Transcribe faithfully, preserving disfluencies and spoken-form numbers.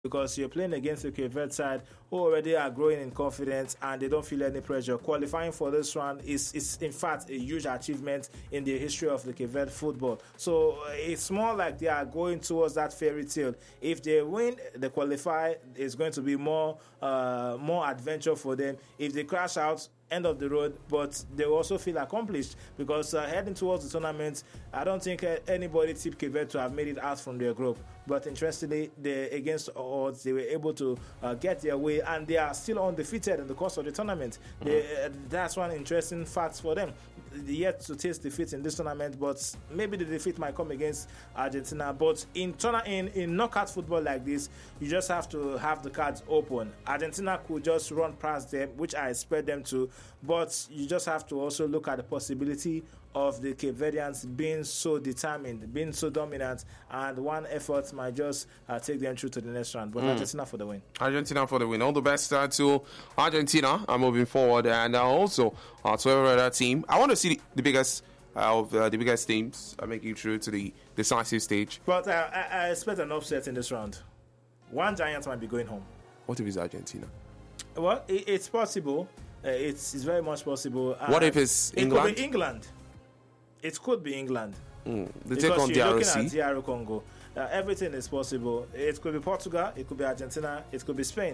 because you're playing against the Cape Verde side who already are growing in confidence and they don't feel any pressure. Qualifying for this round is, is in fact a huge achievement in the history of the Cape Verde football. So uh, it's more like they are going towards that fairy tale. If they win, they qualify, it's going to be more uh, more adventure for them. If they crash out, end of the road, but they also feel accomplished because uh, heading towards the tournament, I don't think uh, anybody tipped Cape Verde to have made it out from their group. But interestingly, they, against odds, they were able to uh, get their way, and they are still undefeated in the course of the tournament. Mm-hmm. They, uh, that's one interesting fact for them. Yet to taste defeat in this tournament, but maybe the defeat might come against Argentina. But in tourna- in, in knockout football like this, you just have to have the cards open. Argentina could just run past them, which I expect them to, but you just have to also look at the possibility of the Cape Verdeans being so determined, being so dominant, and one effort might just uh, take them through to the next round. But mm. Argentina for the win. Argentina for the win. All the best uh, to Argentina uh, moving forward, and uh, also uh, to every other team. I want to see the, the biggest uh, of uh, the biggest teams uh, making it through to the decisive stage. But uh, I, I expect an upset in this round. One giant might be going home. What if it's Argentina? Well, it, it's possible. Uh, it's, it's very much possible. Uh, what if it's England? It could be England. It could be England. Mm. The because take on you're D R looking C. at D R Congo. Uh, everything is possible. It could be Portugal. It could be Argentina. It could be Spain.